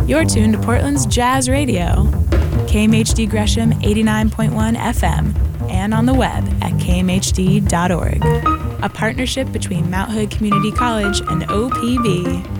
You're tuned to Portland's Jazz Radio, KMHD Gresham 89.1 FM, and on the web at kmhd.org. A partnership between Mount Hood Community College and OPB.